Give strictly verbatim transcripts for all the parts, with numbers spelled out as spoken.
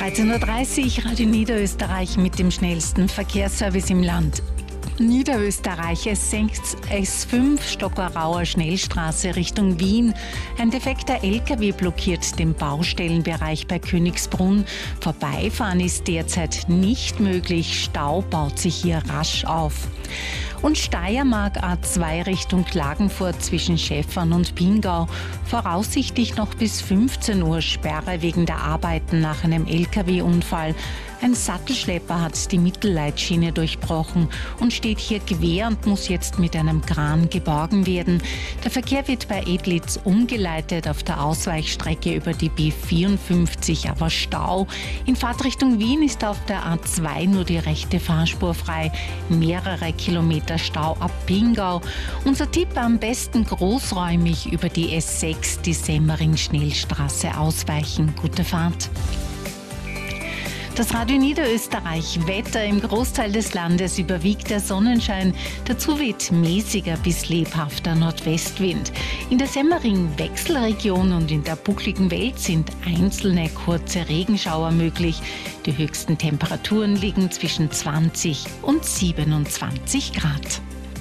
dreizehn Uhr dreißig, Radio Niederösterreich mit dem schnellsten Verkehrsservice im Land. Niederösterreich, es senkt S fünf Stockerauer Schnellstraße Richtung Wien. Ein defekter L K W blockiert den Baustellenbereich bei Königsbrunn. Vorbeifahren ist derzeit nicht möglich. Stau baut sich hier rasch auf. Und Steiermark A zwei Richtung Klagenfurt zwischen Schäffern und Pingau. Voraussichtlich noch bis fünfzehn Uhr Sperre wegen der Arbeiten nach einem L K W-Unfall. Ein Sattelschlepper hat die Mittelleitschiene durchbrochen und steht hier quer und muss jetzt mit einem Kran geborgen werden. Der Verkehr wird bei Edlitz umgeleitet, auf der Ausweichstrecke über die B vierundfünfzig, aber Stau. In Fahrtrichtung Wien ist auf der A zwei nur die rechte Fahrspur frei. Mehrere Kilometer Stau ab Pingau. Unser Tipp: am besten großräumig über die S sechs, die Semmering-Schnellstraße ausweichen. Gute Fahrt. Das Radio Niederösterreich. Wetter: im Großteil des Landes überwiegt der Sonnenschein. Dazu weht mäßiger bis lebhafter Nordwestwind. In der Semmering-Wechselregion und in der buckligen Welt sind einzelne kurze Regenschauer möglich. Die höchsten Temperaturen liegen zwischen zwanzig und siebenundzwanzig Grad.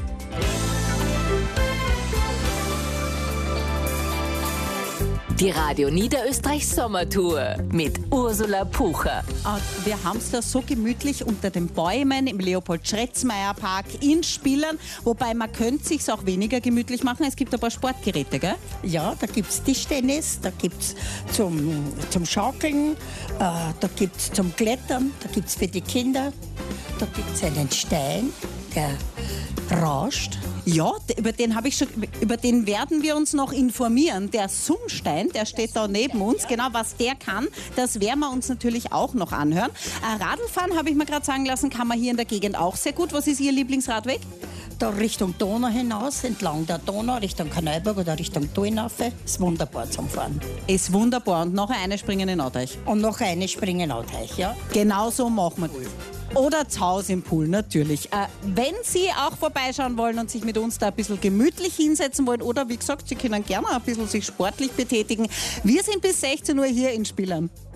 Die Radio Niederösterreich Sommertour mit Ursula Pucher. Wir haben es da so gemütlich unter den Bäumen im Leopold-Schretzmeier-Park in Spillern, wobei man könnte es sich auch weniger gemütlich machen. Es gibt ein paar Sportgeräte, gell? Ja, da gibt es Tischtennis, da gibt es zum, zum Schaukeln, äh, da gibt es zum Klettern, da gibt es für die Kinder, da gibt es einen Stein, der rauscht. Ja, über den habe ich schon, über den werden wir uns noch informieren. Der Summstein, der steht da neben uns. Genau, was der kann, das werden wir uns natürlich auch noch anhören. Äh, Radlfahren, habe ich mir gerade sagen lassen, kann man hier in der Gegend auch sehr gut. Was ist Ihr Lieblingsradweg? Da Richtung Donau hinaus, entlang der Donau, Richtung Kanalberg oder Richtung Tuinafe, ist wunderbar zum Fahren. Ist wunderbar. Und noch eine springen in Auteich. Und noch eine springen in Auteich, ja. Genau so machen wir das. Oder zu Hause im Pool, natürlich. Äh, wenn Sie auch vorbeischauen wollen und sich mit uns da ein bisschen gemütlich hinsetzen wollen oder wie gesagt, Sie können gerne ein bisschen sich sportlich betätigen. Wir sind bis sechzehn Uhr hier in Spillern.